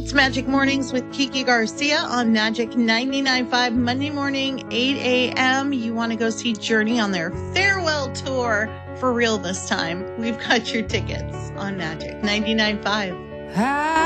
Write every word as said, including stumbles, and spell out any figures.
It's Magic Mornings with Kiki Garcia on Magic ninety-nine point five, Monday morning, eight a.m. You want to go see Journey on their farewell tour for real this time. We've got your tickets on Magic ninety-nine point five.